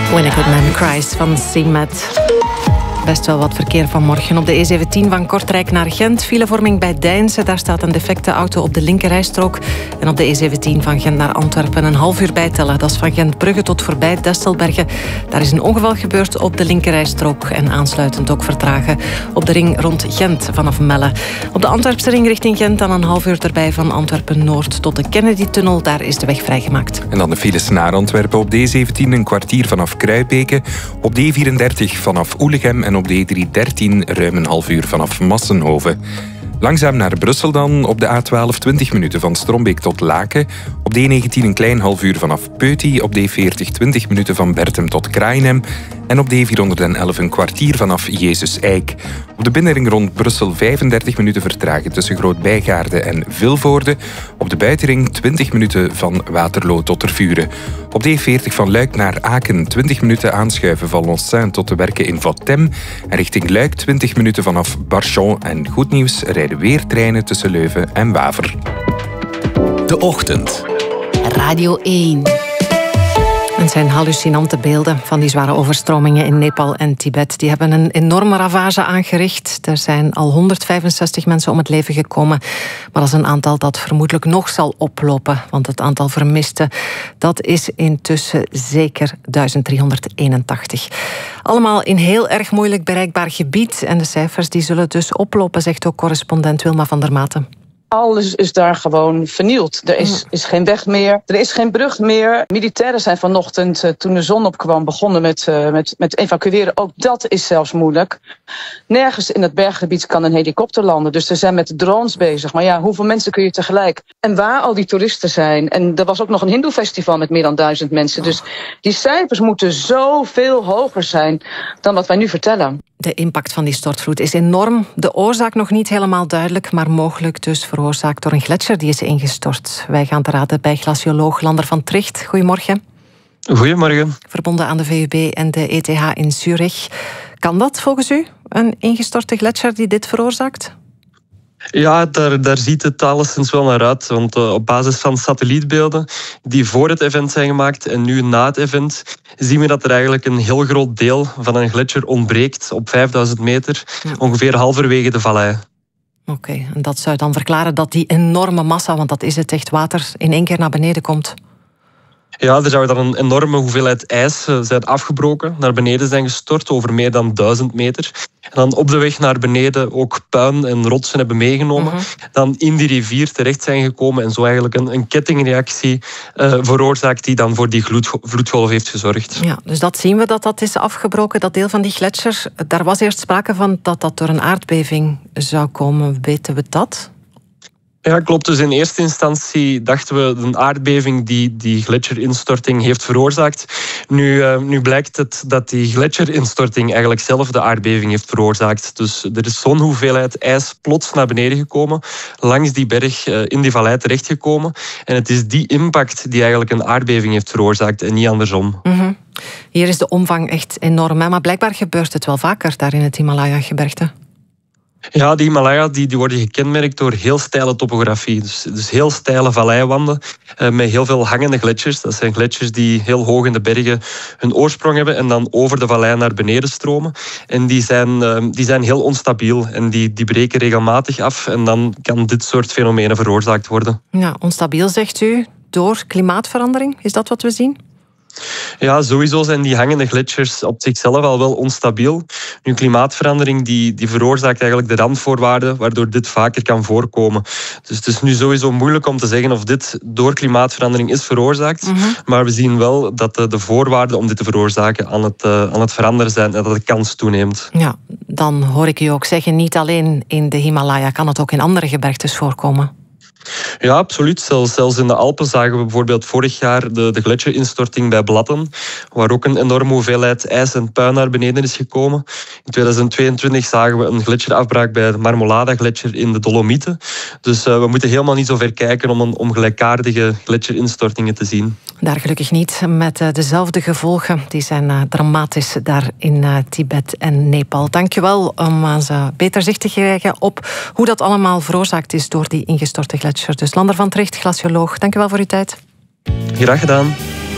When a Good Man Cries van CMAT. Best wel wat verkeer vanmorgen. Op de E17 van Kortrijk naar Gent. Filevorming bij Deinze. Daar staat een defecte auto op de linkerrijstrook. En op de E17 van Gent naar Antwerpen een half uur bijtellen. Dat is van Gentbrugge tot voorbij Destelbergen. Daar is een ongeval gebeurd op de linkerrijstrook. En aansluitend ook vertragen op de ring rond Gent vanaf Melle. Op de Antwerpse ring richting Gent dan een half uur erbij van Antwerpen-Noord tot de Kennedy-tunnel. Daar is de weg vrijgemaakt. En dan de files naar Antwerpen. Op de E17 een kwartier vanaf Kruibeke. Op de E34 vanaf Oelegem. En op de E313 ruim een half uur vanaf Massenhoven. Langzaam naar Brussel dan. Op de A12 20 minuten van Strombeek tot Laken. Op de E19 een klein half uur vanaf Peuty. Op de E40 20 minuten van Bertem tot Kraaienhem. En op de E411 een kwartier vanaf Jezus-Eik. Op de binnenring rond Brussel 35 minuten vertragen tussen Groot-Bijgaarde en Vilvoorde. Op de buitenring 20 minuten van Waterloo tot Tervuren. Op de E40 van Luik naar Aken 20 minuten aanschuiven van Lonsaint tot de werken in Vatem. En richting Luik 20 minuten vanaf Barchon. En goed nieuws, rijden weer treinen tussen Leuven en Waver. De Ochtend. Radio 1. Het zijn hallucinante beelden van die zware overstromingen in Nepal en Tibet. Die hebben een enorme ravage aangericht. Er zijn al 165 mensen om het leven gekomen. Maar dat is een aantal dat vermoedelijk nog zal oplopen. Want het aantal vermisten, dat is intussen zeker 1381. Allemaal in heel erg moeilijk bereikbaar gebied. En de cijfers die zullen dus oplopen, zegt ook correspondent Wilma van der Maten. Alles is daar gewoon vernield. Er is geen weg meer. Er is geen brug meer. Militairen zijn vanochtend, toen de zon opkwam, begonnen met evacueren. Ook dat is zelfs moeilijk. Nergens in het berggebied kan een helikopter landen. Dus ze zijn met drones bezig. Maar ja, hoeveel mensen kun je tegelijk? En waar al die toeristen zijn. En er was ook nog een hindoe-festival met meer dan 1000 mensen. Dus die cijfers moeten zoveel hoger zijn dan wat wij nu vertellen. De impact van die stortvloed is enorm. De oorzaak nog niet helemaal duidelijk, maar mogelijk dus veroorzaakt door een gletsjer die is ingestort. Wij gaan te raden bij glacioloog Lander van Tricht. Goedemorgen. Goedemorgen. Verbonden aan de VUB en de ETH in Zurich. Kan dat volgens u, een ingestorte gletsjer die dit veroorzaakt? Ja, daar ziet het alleszins wel naar uit. Want op basis van satellietbeelden die voor het event zijn gemaakt en nu na het event, zien we dat er eigenlijk een heel groot deel van een gletsjer ontbreekt op 5000 meter, ongeveer halverwege de vallei. Oké, en dat zou dan verklaren dat die enorme massa, want dat is het echt, water in één keer naar beneden komt. Ja, er zou dan een enorme hoeveelheid ijs zijn afgebroken, naar beneden zijn gestort over meer dan 1000 meter. En dan op de weg naar beneden ook puin en rotsen hebben meegenomen. Dan in die rivier terecht zijn gekomen en zo eigenlijk een kettingreactie veroorzaakt die dan voor die vloedgolf heeft gezorgd. Ja, dus dat zien we dat is afgebroken, dat deel van die gletsjer. Daar was eerst sprake van dat door een aardbeving zou komen. Weten we dat? Ja, klopt. Dus in eerste instantie dachten we een aardbeving die gletsjerinstorting heeft veroorzaakt. Nu blijkt het dat die gletsjerinstorting eigenlijk zelf de aardbeving heeft veroorzaakt. Dus er is zo'n hoeveelheid ijs plots naar beneden gekomen, langs die berg in die vallei terechtgekomen. En het is die impact die eigenlijk een aardbeving heeft veroorzaakt en niet andersom. Hier is de omvang echt enorm, hè? Maar blijkbaar gebeurt het wel vaker daar in het Himalaya-gebergte. Ja, de Himalaya die worden gekenmerkt door heel steile topografie. Dus heel steile valleiwanden met heel veel hangende gletsjers. Dat zijn gletsjers die heel hoog in de bergen hun oorsprong hebben en dan over de vallei naar beneden stromen. En die zijn heel onstabiel en die breken regelmatig af en dan kan dit soort fenomenen veroorzaakt worden. Ja, onstabiel zegt u, door klimaatverandering? Is dat wat we zien? Ja, sowieso zijn die hangende gletsjers op zichzelf al wel onstabiel. Nu, klimaatverandering die veroorzaakt eigenlijk de randvoorwaarden waardoor dit vaker kan voorkomen. Dus het is nu sowieso moeilijk om te zeggen of dit door klimaatverandering is veroorzaakt. Maar we zien wel dat de voorwaarden om dit te veroorzaken aan het veranderen zijn en dat de kans toeneemt. Ja, dan hoor ik u ook zeggen, niet alleen in de Himalaya, kan het ook in andere gebergtes voorkomen? Ja, absoluut. Zelfs in de Alpen zagen we bijvoorbeeld vorig jaar de gletsjerinstorting bij Blatten, waar ook een enorme hoeveelheid ijs en puin naar beneden is gekomen. In 2022 zagen we een gletsjerafbraak bij de Marmolada-gletsjer in de Dolomieten. Dus we moeten helemaal niet zo ver kijken om gelijkaardige gletsjerinstortingen te zien. Daar gelukkig niet, met dezelfde gevolgen. Die zijn dramatisch daar in Tibet en Nepal. Dankjewel om ons beter zicht te krijgen op hoe dat allemaal veroorzaakt is door die ingestorte gletsjer. Dus Lander van Tricht, glacioloog, dankjewel voor uw tijd. Graag gedaan.